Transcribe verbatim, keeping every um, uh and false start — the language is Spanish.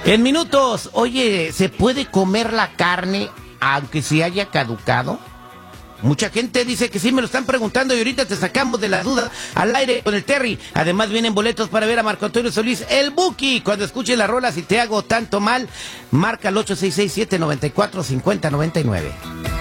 En minutos, oye, ¿se puede comer la carne aunque se haya caducado? Mucha gente dice que sí, me lo están preguntando y ahorita te sacamos de la duda al aire con el Terry. Además vienen boletos para ver a Marco Antonio Solís, el Buki. Cuando escuches la rola, si te hago tanto mal, marca el ocho seis seis, siete nueve cuatro, cinco cero nueve nueve.